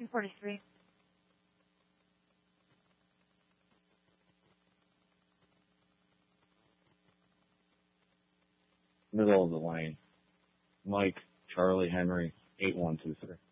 243. Middle of the lane. Mike, Charlie, Henry, 8123.